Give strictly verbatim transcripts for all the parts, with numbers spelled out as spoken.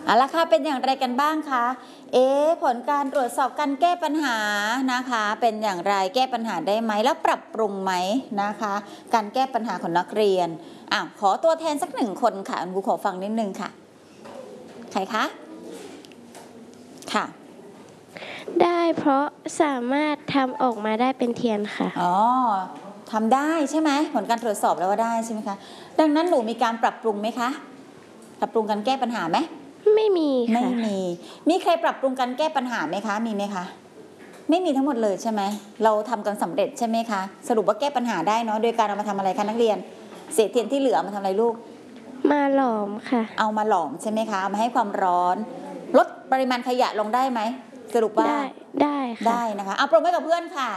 เอาละค่ะเป็นอย่างไรกันบ้างคะเอ๊ะผลการตรวจสอบการแก้ปัญหานะคะเป็นอย่างไรแก้ปัญหาได้ไหมแล้วปรับปรุงไหมนะคะการแก้ปัญหาของนักเรียนอ่ะขอตัวแทนสักหนึ่งคนค่ะครูขอฟังนิดนึงค่ะใครคะค่ะได้เพราะสามารถทำออกมาได้เป็นเทียนค่ะอ๋อทำได้ใช่ไหมผลการตรวจสอบแล้วว่าได้ใช่ไหมคะดังนั้นหนูมีการปรับปรุงไหมคะปรับปรุงการแก้ปัญหาไหมไม่มีค่ะไม่มีมีใครปรับปรุงการแก้ปัญหาไหมคะมีไหมคะไม่มีทั้งหมดเลยใช่ไหมเราทำกันสำเร็จใช่ไหมคะสรุปว่าแก้ปัญหาได้เนาะโดยการเอามาทำอะไรคะนักเรียนเศษเทียนที่เหลือมาทำอะไรลูกมาหลอมค่ะเอามาหลอมใช่ไหมคะเอามาให้ความร้อนลดปริมาณขยะลงได้ไหมสรุปว่าได้ได้ค่ะได้นะคะเอาปรบมือกับเพื่อนค่ะ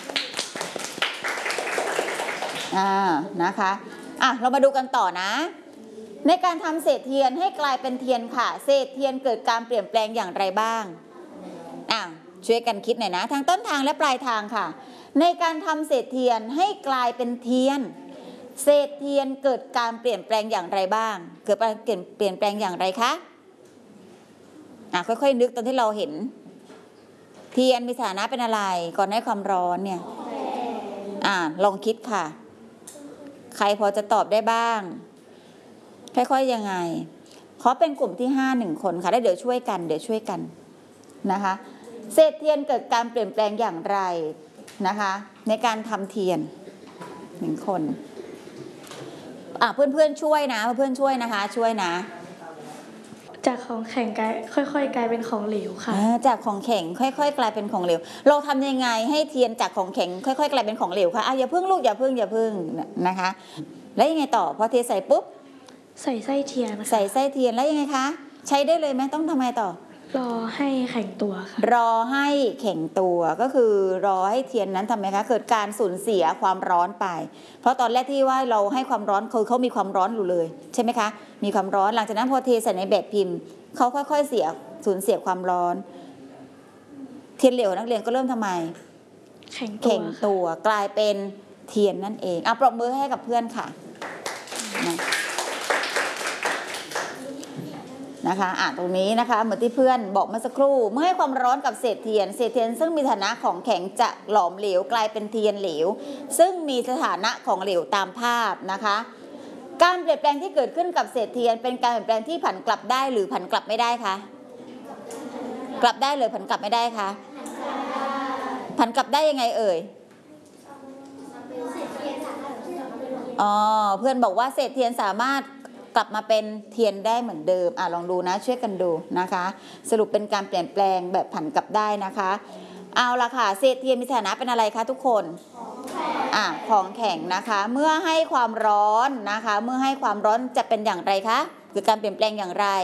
อ่านะคะอ่ะเรามาดูกันต่อนะในการทำเศษเทียนให้กลายเป็นเทียนค่ะเศษเทียนเกิดการเปลี่ยนแปลงอย่างไรบ้างอ่ะช่วยกันคิดหน่อยนะทั้งต้นทางและปลายทางค่ะในการทำเศษเทียนให้กลายเป็นเทียนเศษเทียนเกิดการเปลี่ยนแปลงอย่างไรบ้างเกิดการเปลี่ยนแปลงอย่างไรคะอ่ะค่อยๆนึกตอนที่เราเห็นเทียนมีสถานะเป็นอะไรก่อนให้ความร้อนเนี่ยอ่ะลองคิดค่ะใครพอจะตอบได้บ้างค่อยๆยังไงขอเป็นกลุ่มที่ห้าหนึ่งคนค่ะแล้วเดี๋ยวช่วยกันเดี๋ยวช่วยกันนะคะเศษเทียนเกิดการเปลี่ยนแปลงอย่างไรนะคะในการทำเทียนหนึ่งคนอ่ะเพื่อนๆช่วยนะเพื่อนๆช่วยนะคะช่วยนะจากของแข็งกลายค่อยๆกลายเป็นของเหลวค่ะจากของแข็งค่อยๆกลายเป็นของเหลวเราทำยังไงให้เทียนจากของแข็งค่อยๆกลายเป็นของเหลวคะอ่ะอย่าพึ่งลูกอย่าพึ่งอย่าพึ่งนะคะแล้วยังไงต่อพอเทใส่ปุ๊บใส่ไส้เทียนใส่ไส้เทียนแล้วยังไงคะใช้ได้เลยไหมต้องทำไงต่อรอให้แข็งตัวค่ะรอให้แข็งตัวก็คือรอให้เทียนนั้นทำไมคะเกิดการสูญเสียความร้อนไปเพราะตอนแรกที่ว่าเราให้ความร้อนคือเขามีความร้อนอยู่เลยใช่ไหมคะมีความร้อนหลังจากนั้นพอเทใส่ในแบบพิมพ์เขาค่อยๆเสียสูญเสียความร้อนเทียนเหลวนักเรียนก็เริ่มทำไมแข็งแข็งตัวกลายเป็นเทียนนั่นเองเอาปรบมือให้กับเพื่อนค่ะนะคะอ่ะตรงนี้นะคะเหมือนที่เพื่อนบอกเมื่อสักครู่เมื่อให้ความร้อนกับเศษเทียนเศษเทียนซึ่งมีสถานะของแข็งจะหลอมเหลวกลายเป็นเทียนเหลวซึ่งมีสถานะของเหลวตามภาพนะคะการเปลี่ยนแปลงที่เกิดขึ้นกับเศษเทียนเป็นการเปลี่ยนแปลงที่ผันกลับได้หรือผันกลับไม่ได้คะกลับได้หรือผันกลับไม่ได้คะผันกลับได้ยังไงเอ่ยอ๋อเพื่อนบอกว่าเศษเทียนสามารถกลับมาเป็นเทียนได้เหมือนเดิมอ่ะลองดูนะช่วยกันดูนะคะสรุปเป็นการเปลี่ยนแปลงแบบผันกลับได้นะคะเอาละค่ะเศษเทียนมีสถานะเป็นอะไรคะทุกคนอ่ะของแข็งนะคะเมื่อให้ความร้อนนะคะเมื่อให้ความร้อนจะเป็นอย่างไรคะคือการเปลี่ยนแปลงอย่างไร